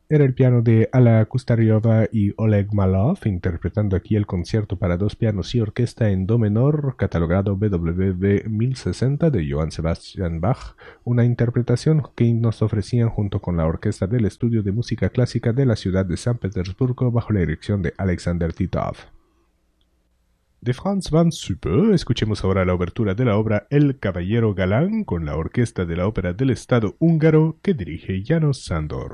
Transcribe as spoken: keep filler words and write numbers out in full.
Era el piano de Alla Kustaryova y Oleg Malov, interpretando aquí el concierto para dos pianos y orquesta en do menor, catalogado B W V mil sesenta de Johann Sebastian Bach, una interpretación que nos ofrecían junto con la orquesta del Estudio de Música Clásica de la ciudad de San Petersburgo bajo la dirección de Alexander Titov. De Franz van Suppel, escuchemos ahora la obertura de la obra El Caballero Galán con la orquesta de la Ópera del Estado húngaro que dirige János Sándor.